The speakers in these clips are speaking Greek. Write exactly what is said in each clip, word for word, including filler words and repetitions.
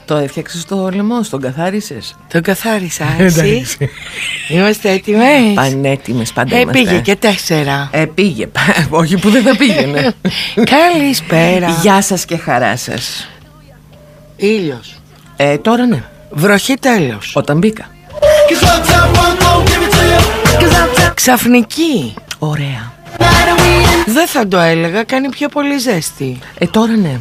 Το έφτιαξες το λαιμό, τον καθάρισες? Τον καθάρισα, εσύ? Είμαστε έτοιμες? Πανέτοιμες πάντα ε, είμαστε. Πήγε και τέσσερα. Ε, πήγε, όχι που δεν θα πήγαινε. Καλησπέρα. Γεια σας και χαρά σας. Ήλιος. Ε, τώρα ναι. Βροχή τέλος. Όταν μπήκα. Ξαφνική. Ωραία. Δεν θα το έλεγα, κάνει πιο πολύ ζέστη. Ε, τώρα ναι.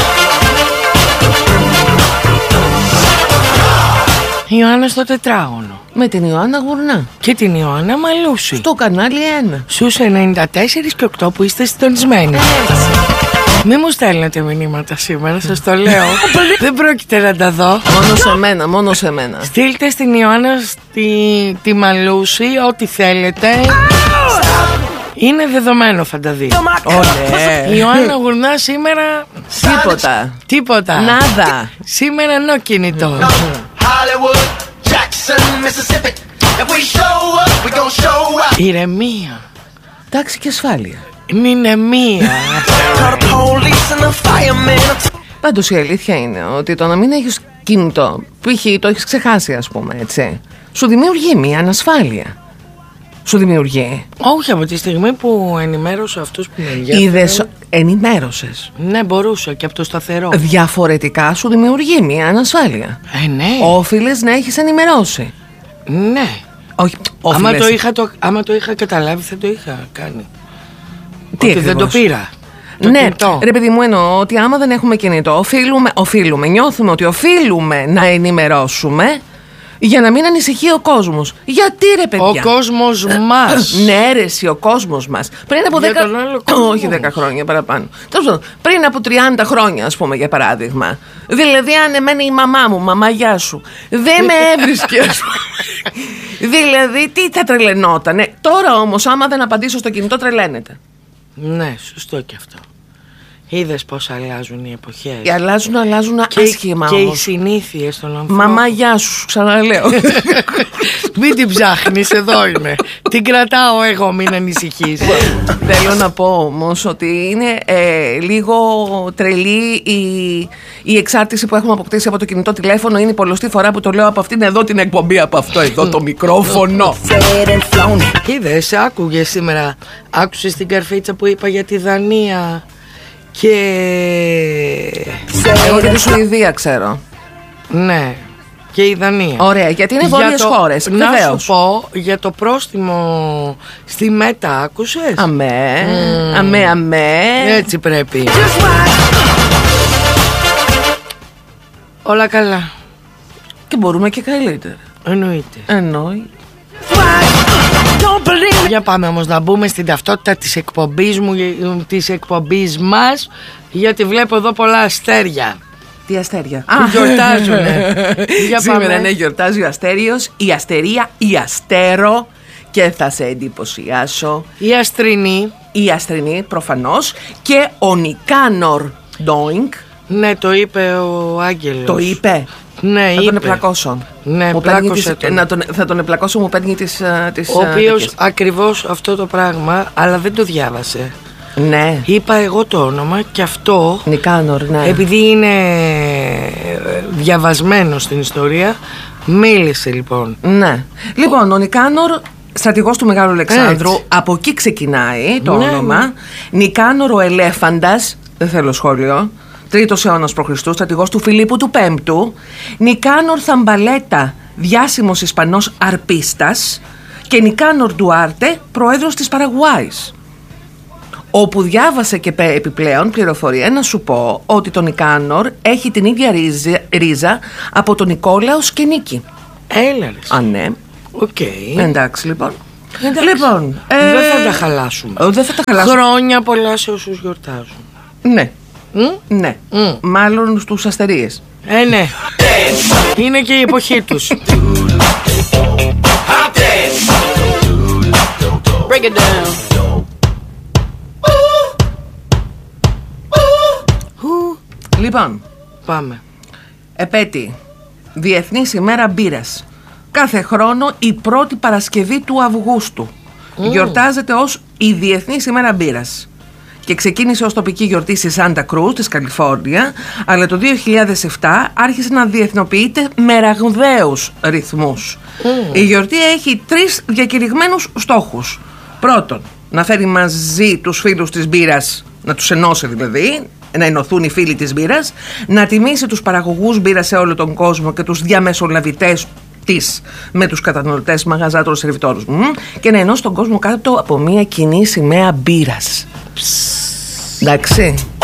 Ιωάννα στο τετράγωνο. Με την Ιωάννα Γουρνά. Και την Ιωάννα Μαλούση. Στο κανάλι ένα. Στους ενενήντα τέσσερα και οκτώ που είστε συντονισμένοι. Μη μου στέλνετε μηνύματα σήμερα, σας το λέω. Δεν πρόκειται να τα δω. Μόνο σε μένα, μόνο σε μένα. Στείλτε στην Ιωάννα στη, τη Μαλούση ό,τι θέλετε. Είναι δεδομένο, θα τα δει. Ωραία. Η Ιωάννα Γουρνά σήμερα. Τίποτα. Τίποτα. Νάδα. Σήμερα νο κινητό. Ηρεμία. Τάξη και ασφάλεια. Είναι μία. Πάντως η αλήθεια είναι ότι το να μην έχεις κινητό, π.χ. το έχεις ξεχάσει, ας πούμε, έτσι, σου δημιουργεί μια ανασφάλεια. Σου δημιουργεί. Όχι, από τη στιγμή που ενημέρωσα αυτούς που με ενδιαφέρουν. Είδες, ενημέρωσες. Ναι, μπορούσα και από το σταθερό. Διαφορετικά σου δημιουργεί μια ανασφάλεια. Ε, ναι. Όφιλες να έχεις ενημερώσει. Ναι. Όχι, άμα όφιλες. το, είχα το, άμα το είχα καταλάβει θα το είχα κάνει. Τι ότι δεν το πήρα. Το ναι, κινητό. ρε παιδί μου, εννοώ ότι άμα δεν έχουμε κινητό, οφείλουμε, οφείλουμε, νιώθουμε ότι οφείλουμε να ενημερώσουμε για να μην ανησυχεί ο κόσμος. Γιατί ρε παιδιά? Ο κόσμος μας. Ναι, ρε, εσύ, ο κόσμος μας. Πριν από Για δέκα. τον άλλο κόσμο. Όχι δέκα χρόνια παραπάνω. Τέλος πάντων, πριν από τριάντα χρόνια, ας πούμε, για παράδειγμα. Δηλαδή, αν εμένα η μαμά μου, μαμά, γεια σου, δεν με έβρισκε. Δηλαδή, τι θα τρελαινότανε. Τώρα όμως, άμα δεν απαντήσω στο κινητό, τρελαίνεται. Ναι, σωστό και αυτό. Είδες πως αλλάζουν οι εποχές. Και αλλάζουν, αλλάζουν και, άσχημα και όμως. οι συνήθειες των ανθρώπων. Μαμά, γεια σου, ξαναλέω. Μην την ψάχνεις, εδώ είναι. Την κρατάω εγώ, μην ανησυχείς. Θέλω να πω όμως ότι είναι ε, λίγο τρελή η, η εξάρτηση που έχουμε αποκτήσει από το κινητό τηλέφωνο. Είναι η πολλωστή φορά που το λέω από αυτήν εδώ την εκπομπή, από αυτό εδώ το μικρόφωνο. Είδες, άκουγες σήμερα, άκουσες την καρφίτσα που είπα για τη Δανία και... Εγώ για τη Σουηδία ξέρω. Ναι, και η Δανία. Ωραία, γιατί είναι βόρειες χώρες. Να Βεβαίως. σου πω για το πρόστιμο στη Μέτα, άκουσες? Αμέ, Mm. αμέ, αμέ. Έτσι πρέπει. Όλα καλά. Και μπορούμε και καλύτερα. Εννοείται. Εννοεί. Για πάμε όμως να μπούμε στην ταυτότητα της εκπομπής μου, της εκπομπής μας, γιατί βλέπω εδώ πολλά αστέρια. Τι αστέρια? Που γιορτάζουνε. Για Σήμερα πάμε. ναι, γιορτάζει ο Αστέριος, η Αστερία, η Αστέρο. Και θα σε εντυπωσιάσω. Η Αστρινή. Η Αστρινή προφανώς. Και ο Νικάνορ Ντόινγκ. Ναι, το είπε ο Άγγελος. Το είπε. Ναι, Θα είπε. τον επλακώσω. Ναι, Μου παίρνει πλάκωσε τις- τον. να τον, θα τον επλακώσω, μου παίρνει τις, α, τις Ο α, οποίος τέτοιες. ακριβώς αυτό το πράγμα, αλλά δεν το διάβασε. Ναι, Είπα εγώ το όνομα και αυτό, Νικάνορ, ναι. επειδή είναι διαβασμένο στην ιστορία, μίλησε λοιπόν. Ναι. Λοιπόν, ο Νικάνορ, στρατηγός του Μεγάλου Αλεξάνδρου, Έτσι. από εκεί ξεκινάει το Ναι, όνομα. ναι. Νικάνορ ο Ελέφαντας, δεν θέλω σχόλιο. Τρίτος αιώνας π.Χ., στρατηγός του Φιλίππου του Πέμπτου. Νικάνορ Θαμπαλέτα, διάσημος Ισπανός αρπίστας. Και Νικάνορ Ντουάρτε, πρόεδρος της Παραγουάης. Όπου διάβασε και πε- επιπλέον πληροφορία να σου πω ότι τον Νικάνορ έχει την ίδια ρίζα, ρίζα από τον Νικόλαος και Νίκη. Έλα ρε. Α, ναι. Οκ. Εντάξει, λοιπόν. Εντάξει. Λοιπόν, ε, Δεν θα τα χαλάσουμε. ε, δεν θα τα χαλάσουμε. Χρόνια πολλά σε όσους γιορτάζουν. Ναι, Μ? ναι. Μ. Μάλλον στους αστερίες. Ε, ναι. Είναι και η εποχή τους. Break it down. Λοιπόν, Πάμε. επέτη. Διεθνής ημέρα μπύρας. Κάθε χρόνο η πρώτη Παρασκευή του Αυγούστου. Γιορτάζεται ως η Διεθνής ημέρα μπύρας. και ξεκίνησε ως τοπική γιορτή στη Σάντα Κρούς της Καλιφόρνια, αλλά το δύο χιλιάδες επτά άρχισε να διεθνοποιείται με ραγδαίους ρυθμούς. Mm. Η γιορτή έχει τρεις διακηρυγμένους στόχους. Πρώτον, να φέρει μαζί τους φίλους της μπύρας, να τους ενώσει δηλαδή, να ενωθούν οι φίλοι της μπύρας, να τιμήσει τους παραγωγούς μπύρας σε όλο τον κόσμο και τους διαμεσολαβητές της με τους καταναλωτές, μαγαζάτορους, σερβιτόρους και να ενώσει τον κόσμο κάτω από μια κοινή σημαία μπύρας. Εντάξει.